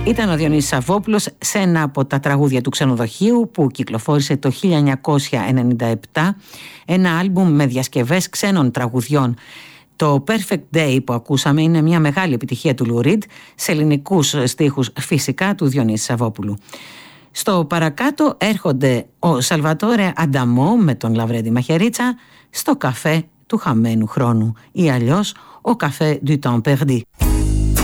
Ήταν ο Διονύσης Σαββόπουλος σε ένα από τα τραγούδια του Ξενοδοχείου που κυκλοφόρησε το 1997, ένα άλμπουμ με διασκευές ξένων τραγουδιών. Το Perfect Day που ακούσαμε είναι μια μεγάλη επιτυχία του Lou Reed, σε ελληνικούς στίχους φυσικά του Διονύση Σαββόπουλου. Στο παρακάτω έρχονται ο Σαλβατόρε Ανταμό με τον Λαβρέντη Μαχαιρίτσα στο καφέ του χαμένου χρόνου ή αλλιώς ο καφέ du temps perdu.